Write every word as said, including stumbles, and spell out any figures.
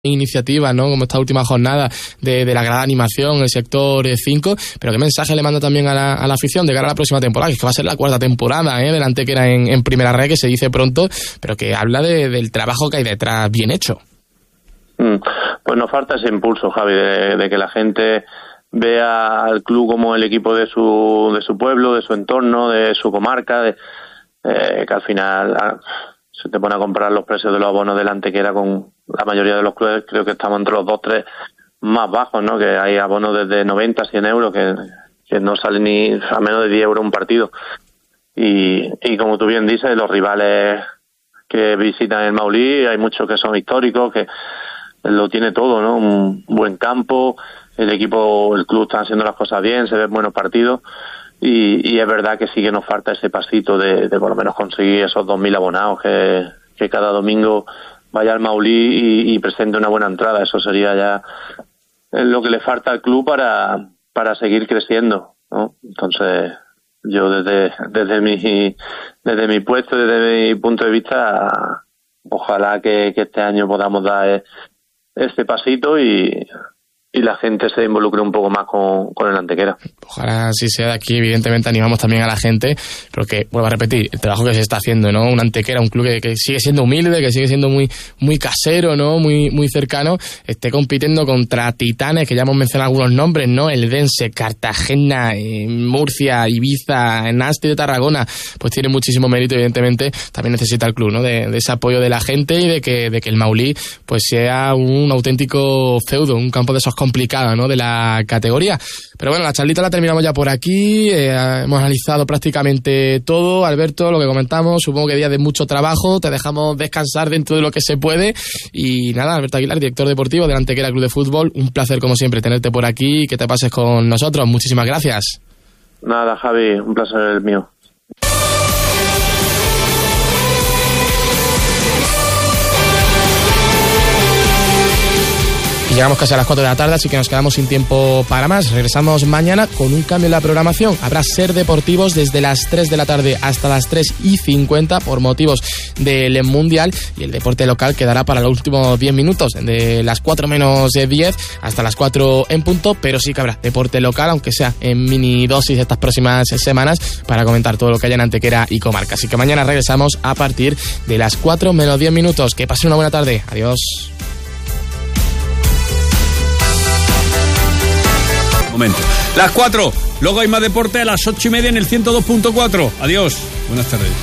iniciativas, ¿no? Como esta última jornada de, de la gran animación, el sector cinco, pero qué mensaje le manda también a la, a la afición de cara a la próxima temporada, que es que va a ser la cuarta temporada, ¿eh? Del Antequera en, en Primera Red, que se dice pronto, pero que habla de, del trabajo que hay detrás bien hecho. Mm, pues nos falta ese impulso, Javi, de, de que la gente vea al club como el equipo de su de su pueblo, de su entorno, de su comarca, de, eh, que al final ah, se te pone a comparar los precios de los abonos de la Antequera con la mayoría de los clubes. Creo que estamos entre los dos, tres más bajos, ¿no? Que hay abonos desde noventa, cien euros que, que no salen ni a menos de diez euros un partido. Y, y como tú bien dices, los rivales que visitan el Maulí, hay muchos que son históricos, que lo tiene todo, ¿no? Un buen campo, el equipo, el club está haciendo las cosas bien, se ven buenos partidos. Y, y es verdad que sí que nos falta ese pasito de, de por lo menos conseguir esos dos mil abonados, que, que cada domingo vaya al Maulí y, y presente una buena entrada. Eso sería ya lo que le falta al club para, para seguir creciendo, ¿no? Entonces, yo desde, desde mi, desde mi puesto, desde mi punto de vista, ojalá que, que este año podamos dar este pasito y, y la gente se involucre un poco más con, con el Antequera. Ojalá así sea. De aquí evidentemente animamos también a la gente, pero que, vuelvo a repetir, el trabajo que se está haciendo, ¿no? Un Antequera, un club que, que sigue siendo humilde, que sigue siendo muy muy casero, ¿no? Muy muy cercano, esté compitiendo contra titanes, que ya hemos mencionado algunos nombres, ¿no? Eldense, Cartagena, eh, Murcia, Ibiza, Nasti de Tarragona, pues tiene muchísimo mérito. Evidentemente también necesita el club, ¿no? De, de ese apoyo de la gente y de que, de que el Maulí pues sea un auténtico feudo, un campo de esos complicado, ¿no? De la categoría. Pero bueno, la charlita la terminamos ya por aquí. Eh, hemos analizado prácticamente todo. Alberto, lo que comentamos, supongo que día de mucho trabajo, te dejamos descansar dentro de lo que se puede. Y nada, Alberto Aguilar, director deportivo del Antequera Club de Fútbol, un placer como siempre tenerte por aquí y que te pases con nosotros. Muchísimas gracias. Nada, Javi, un placer el mío. Y llegamos casi a las cuatro de la tarde, así que nos quedamos sin tiempo para más. Regresamos mañana con un cambio en la programación. Habrá Ser Deportivos desde las tres de la tarde hasta las tres y cincuenta por motivos del Mundial, y el deporte local quedará para los últimos diez minutos, de las cuatro menos diez hasta las cuatro en punto, pero sí que habrá deporte local, aunque sea en mini dosis estas próximas semanas, para comentar todo lo que haya en Antequera y comarca. Así que mañana regresamos a partir de las cuatro menos diez minutos. Que pasen una buena tarde. Adiós. Momento. Las cuatro. Luego hay más deporte a las ocho y media en el ciento dos punto cuatro. Adiós. Buenas tardes.